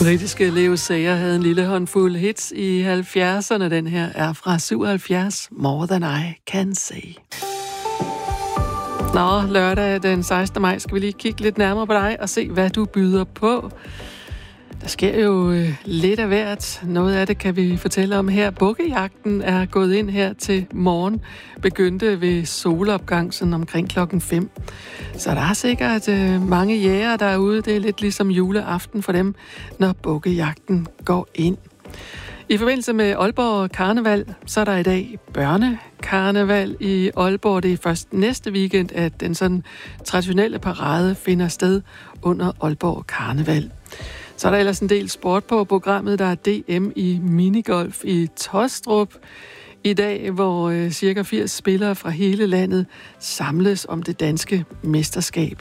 Britiske Leo Sayer havde en lille håndfuld hits i 70'erne. Den her er fra 77, More Than I Can Say. Nå, lørdag den 16. maj skal vi lige kigge lidt nærmere på dig og se, hvad du byder på. Der sker jo lidt af hvert. Noget af det kan vi fortælle om her. Bukkejagten er gået ind her til morgen. Begyndte ved solopgang sådan omkring 5:00. Så der er sikkert mange jægere derude. Det er lidt ligesom juleaften for dem, når bukkejagten går ind. I forbindelse med Aalborg Karneval, så er der i dag børnekarneval i Aalborg. Det er først næste weekend, at den sådan traditionelle parade finder sted under Aalborg Karneval. Så er der ellers en del sport på programmet. Der er DM i minigolf i Tostrup i dag, hvor cirka 80 spillere fra hele landet samles om det danske mesterskab.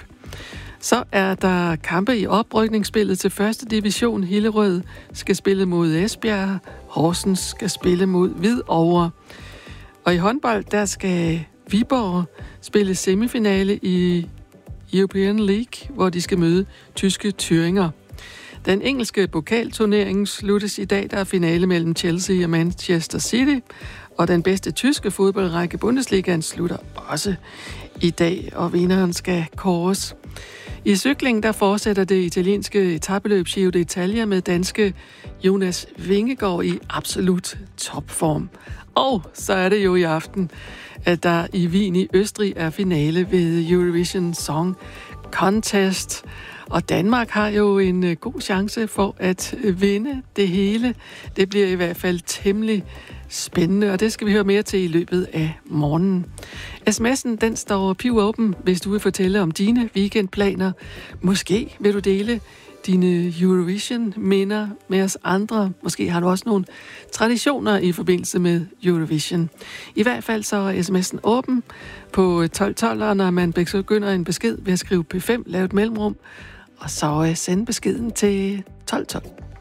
Så er der kampe i oprykningsspillet til 1. division. Hillerød skal spille mod Esbjerg. Horsens skal spille mod Hvidovre. Og i håndbold, der skal Viborg spille semifinale i European League, hvor de skal møde tyske Thüringer. Den engelske pokalturnering sluttes i dag. Der er finale mellem Chelsea og Manchester City. Og den bedste tyske fodboldrække, Bundesligaen, slutter også i dag, og vinderen skal kåres. I cykling, der fortsætter det italienske etapeløb Giro d'Italia med danske Jonas Vingegaard i absolut topform. Og så er det jo i aften, at der i Wien i Østrig er finale ved Eurovision Song Contest. Og Danmark har jo en god chance for at vinde det hele. Det bliver i hvert fald temmelig spændende, og det skal vi høre mere til i løbet af morgenen. SMS'en, den står pivåben, hvis du vil fortælle om dine weekendplaner. Måske vil du dele dine Eurovision-minder med os andre. Måske har du også nogle traditioner i forbindelse med Eurovision. I hvert fald så er sms'en åben på 1212, og når man begynder en besked ved at skrive P5, lave et mellemrum, og så sende beskeden til 1212.